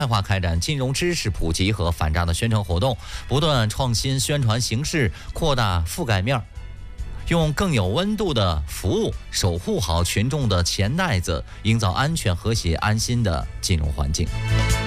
化开展金融知识普及和反诈的宣传活动，不断创新宣传形式，扩大覆盖面，用更有温度的服务守护好群众的钱袋子，营造安全、和谐、安心的金融环境。